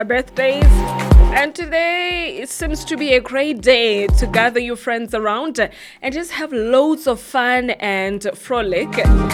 birthdays. And today it seems to be a great day to gather your friends around and just have loads of fun and frolic.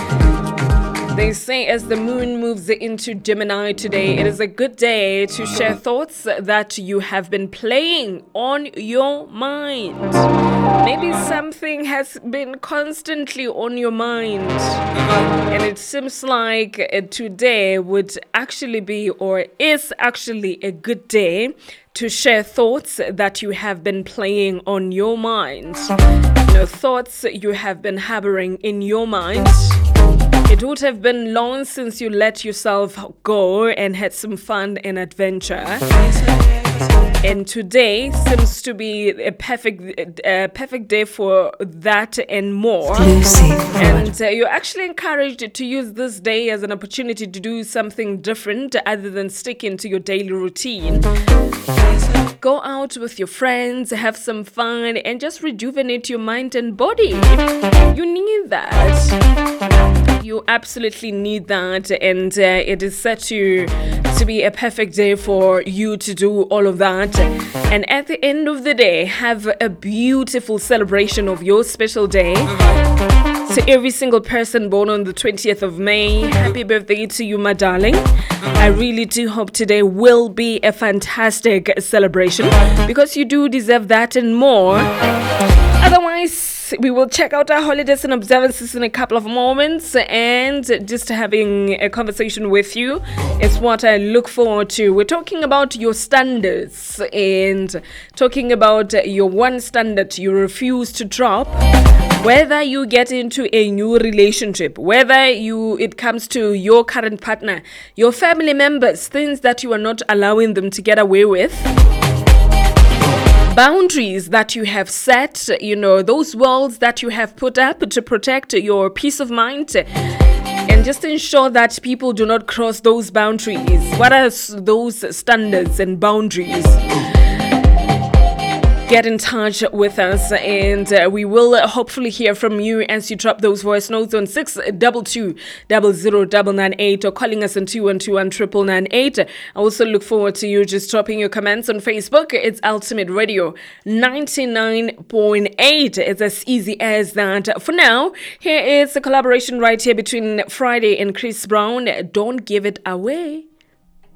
They say as the moon moves into Gemini today, it is a good day to share thoughts that you have been playing on your mind. Maybe something has been constantly on your mind. And it seems like today would actually be or is actually a good day to share thoughts that you have been playing on your mind. Thoughts you have been harboring in your mind. It would have been long since you let yourself go and had some fun and adventure. And today seems to be a perfect day for that and more. And you're actually encouraged to use this day as an opportunity to do something different other than sticking to your daily routine. Go out with your friends, have some fun, and just rejuvenate your mind and body. You need that. You absolutely need that, and it is set to be a perfect day for you to do all of that. And at the end of the day, have a beautiful celebration of your special day. To every single person born on the 20th of May, happy birthday to you, my darling. I really do hope today will be a fantastic celebration because you do deserve that and more. Otherwise, we will check out our holidays and observances in a couple of moments, and just having a conversation with you is what I look forward to. We're talking about your standards and talking about your one standard you refuse to drop. Whether you get into a new relationship, whether it comes to your current partner, your family members, things that you are not allowing them to get away with. Boundaries that you have set, those walls that you have put up to protect your peace of mind and just ensure that people do not cross those boundaries. What are those standards and boundaries? Get in touch with us, and we will hopefully hear from you as you drop those voice notes on 622-000998 or calling us on 2121-998. I also look forward to you just dropping your comments on Facebook. It's Ultimate Radio 99.8. It's as easy as that. For now, here is a collaboration right here between Friday and Chris Brown. Don't give it away.